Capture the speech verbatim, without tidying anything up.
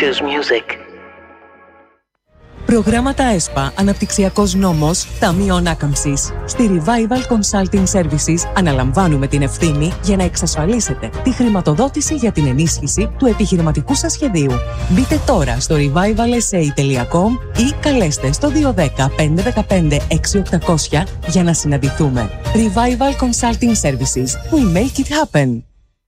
choose music. Προγράμματα ΕΣΠΑ, Αναπτυξιακός Νόμος, Ταμείο Ανάκαμψης. Στη Revival Consulting Services αναλαμβάνουμε την ευθύνη για να εξασφαλίσετε τη χρηματοδότηση για την ενίσχυση του επιχειρηματικού σας σχεδίου. Μπείτε τώρα στο revival s a τελεία com ή καλέστε στο δύο ένα μηδέν πέντε ένα πέντε έξι οκτακόσια για να συναντηθούμε. Revival Consulting Services. We make it happen.